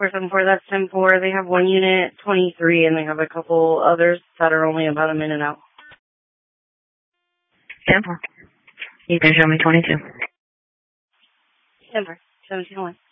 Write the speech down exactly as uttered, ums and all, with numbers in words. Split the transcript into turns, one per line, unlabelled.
four seven four, that's ten four. They have one unit, twenty-three, and they have a couple others that are only about a minute out.
ten four. You can show me twenty-two.
ten four, seventeen oh one.